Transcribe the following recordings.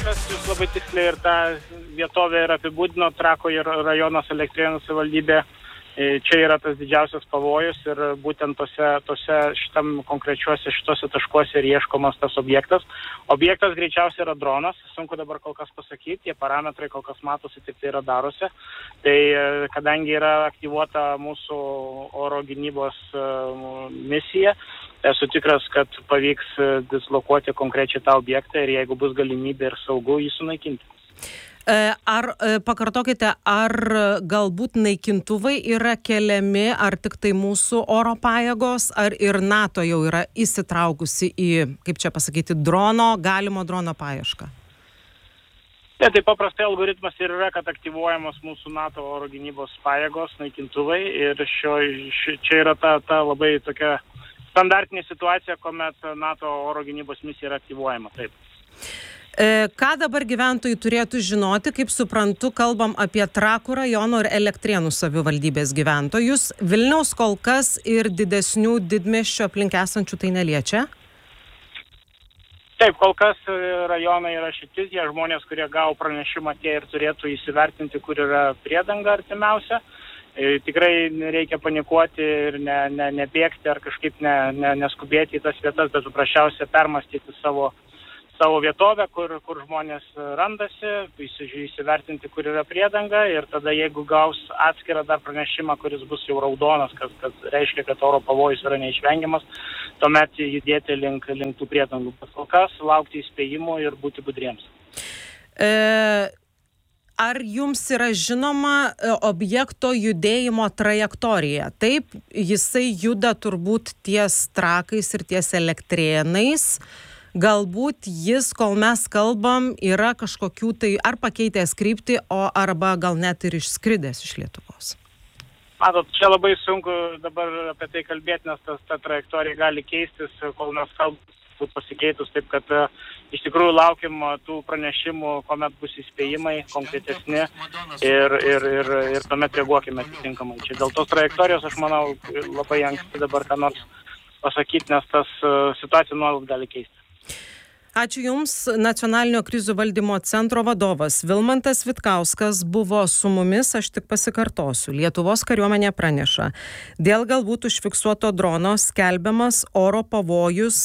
Taškas, jūs labai tiksliai ir tą vietovę ir apibūdino, Trakų ir rajonas Elektrėnų savivaldybė. Čia yra tas didžiausias pavojus ir būtent tose šitose taškuose ir ieškomas tas objektas. Objektas greičiausiai yra dronas, sunku dabar kol kas pasakyti, tie parametrai kol kas matosi tik tai radaruose. Tai kadangi yra aktyvuota mūsų oro gynybos misija, esu tikras, kad pavyks dislokuoti konkrečiai tą objektą ir jeigu bus galimybė ir saugu jį sunaikinti. Pakartokite, ar galbūt naikintuvai yra keliami, ar tik tai mūsų oro pajėgos, ar ir NATO jau yra įsitraukusi į, kaip čia pasakyti, galimo drono paiešką? Tai paprastai algoritmas ir yra, kad aktyvuojamos mūsų NATO oro gynybos pajėgos, naikintuvai ir čia yra ta labai tokia standartinė situacija, kuomet NATO oro gynybos misija yra aktyvuojama. Taip. Ką dabar gyventojai turėtų žinoti, kaip suprantu, kalbam apie Trakų rajono ir Elektrėnų savivaldybės gyventojus. Vilniaus kol kas ir didesnių didmiesčių aplink esančių tai neliečia? Taip, kol kas rajonai yra šitis, jie žmonės, kurie gavo pranešimą, tie ir turėtų įsivertinti, kur yra priedanga artimiausia. Tikrai reikia panikuoti ir nebėgti ar kažkaip neskubėti į tas vietas, bet paprasčiausiai permastyti savo vietovę, kur žmonės randasi, įsivertinti, kur yra priedanga ir tada jeigu gaus atskirą dar pranešimą, kuris bus jau raudonas, kas reiškia, kad oro pavojus yra neišvengiamas, tuomet judėti link tų priedangų. Bet kol kas laukti įspėjimų ir būti budriems. Ar jums yra žinoma objekto judėjimo trajektorija? Taip, jisai juda turbūt ties Trakais ir ties Elektrėnais. Galbūt jis, kol mes kalbam, yra kažkokių tai ar pakeitęs kryptį, arba gal net ir išskridęs iš Lietuvos. Matot, čia labai sunku dabar apie tai kalbėti, nes ta trajektorija gali keistis, kol mes kalbam pasikeitus, taip kad iš tikrųjų laukiam tų pranešimų, kuomet bus įspėjimai konkretesni ir tuomet reaguokime atitinkamai. Čia dėl tos trajektorijos aš manau labai anksti dabar ką nors pasakyti, nes tas situacija nuolat gali keistis. Ačiū Jums. Nacionalinio krizių valdymo centro vadovas Vilmantas Vitkauskas buvo su mumis, aš tik pasikartosiu. Lietuvos kariuomenė praneša, dėl galbūt užfiksuoto drono skelbiamas oro pavojus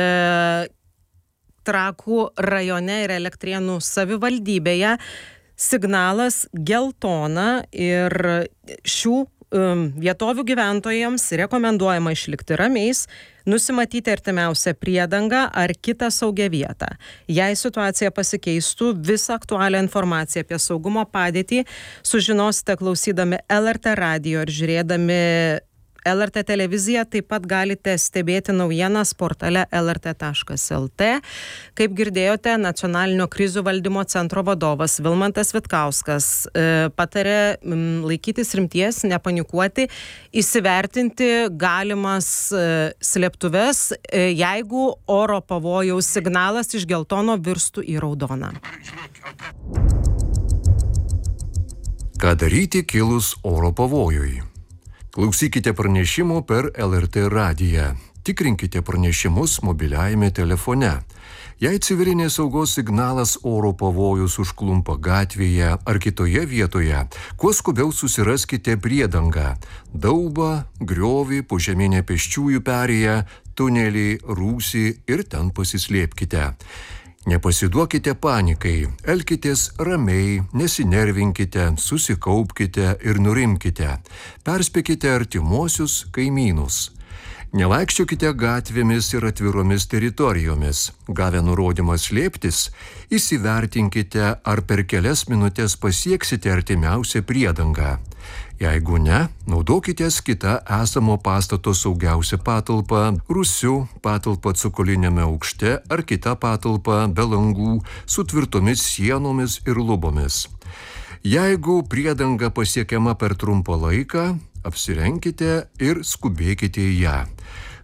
Trakų rajone ir Elektrėnų savivaldybėje. Signalas geltona ir šių vietovių gyventojams rekomenduojama išlikti ramiais, nusimatyti artimiausią priedangą ar kitą saugią vietą. Jei situacija pasikeistų, visą aktualią informaciją apie saugumo padėtį sužinosite klausydami LRT radijo ir žiūrėdami LRT televiziją, taip pat galite stebėti naujienas portale lrt.lt. Kaip girdėjote, Nacionalinio krizių valdymo centro vadovas Vilmantas Vitkauskas patarė laikytis rimties, nepanikuoti, įsivertinti galimas slėptuves, jeigu oro pavojaus signalas iš geltono virstų į raudoną. Ką daryti kilus oro pavojui? Klausykite pranešimų per LRT radiją. Tikrinkite pranešimus mobiliajame telefone. Jei civilinės saugos signalas oro pavojus užklumpa gatvėje ar kitoje vietoje, kuo skubiau susiraskite priedangą – daubą, griovį, požeminę pėsčiųjų perėją, tunelį, rūsį ir ten pasislėpkite. Nepasiduokite panikai, elkitės ramiai, nesinervinkite, susikaupkite ir nurimkite. Perspėkite artimuosius kaimynus. Nevaikščiokite gatvėmis ir atviromis teritorijomis. Gavę nurodymą slėptis, įsivertinkite, ar per kelias minutės pasieksite artimiausią priedangą. Jeigu ne, naudokitės kitą esamo pastato saugiausią patalpą, rūsių patalpą cokoliniame aukšte ar kitą patalpą be langų su tvirtomis sienomis ir lubomis. Jeigu priedanga pasiekiama per trumpą laiką, apsirenkite ir skubėkite į ją.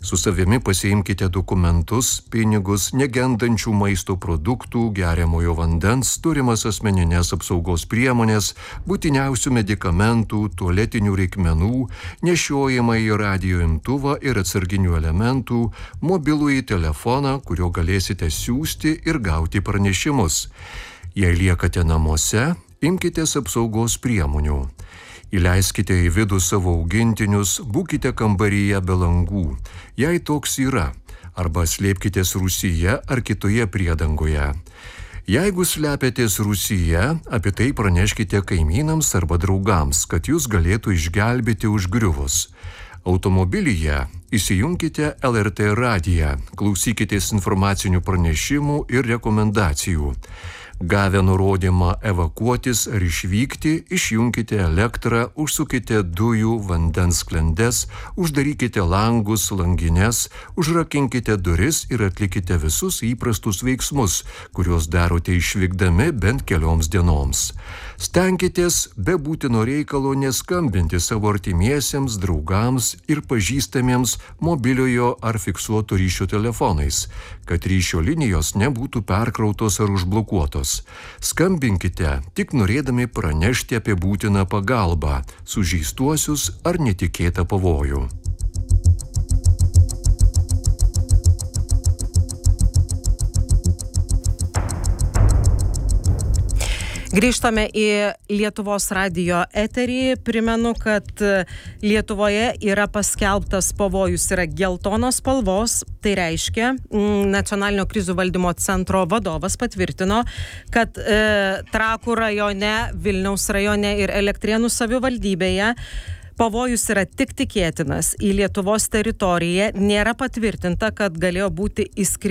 Su savimi pasiimkite dokumentus, pinigus, negendančių maisto produktų, geriamojo vandens, turimas asmeninės apsaugos priemonės, būtiniausių medikamentų, tualetinių reikmenų, nešiojamąjį radijo imtuvą ir atsarginių elementų, mobilųjį telefoną, kuriuo galėsite siųsti ir gauti pranešimus. Jei liekate namuose, imkitės apsaugos priemonių. Įleiskite į vidų savo augintinius, būkite kambaryje be langų, jei toks yra, arba slėpkitės rūsyje ar kitoje priedangoje. Jeigu slepiatės rūsyje, apie tai praneškite kaimynams arba draugams, kad jūs galėtų išgelbėti užgriuvus. Automobilyje įsijunkite LRT radiją, klausykitės informacinių pranešimų ir rekomendacijų. Gavę nurodymą evakuotis ar išvykti, išjunkite elektrą, užsukite dujų, vandens sklendes, uždarykite langus, langines, užrakinkite duris ir atlikite visus įprastus veiksmus, kuriuos darote išvykdami bent kelioms dienoms. Stenkitės be būtino reikalo neskambinti savo artimiesiems, draugams ir pažįstamiems mobiliojo ar fiksuoto ryšio telefonais, kad ryšio linijos nebūtų perkrautos ar užblokuotos. Skambinkite tik norėdami pranešti apie būtiną pagalbą, sužeistuosius ar netikėtą pavojų. Grįžtame į Lietuvos radijo eterį. Primenu, kad Lietuvoje yra paskelbtas pavojus, yra geltonos spalvos. Tai reiškia, Nacionalinio krizių valdymo centro vadovas patvirtino, kad Trakų rajone, Vilniaus rajone ir Elektrėnų savivaldybėje pavojus yra tik tikėtinas. Į Lietuvos teritoriją nėra patvirtinta, kad galėjo būti įskristi